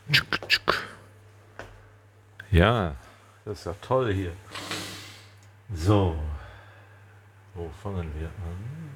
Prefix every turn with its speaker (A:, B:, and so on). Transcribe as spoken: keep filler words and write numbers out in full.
A: Ja, das ist ja toll hier. So, wo fangen wir an?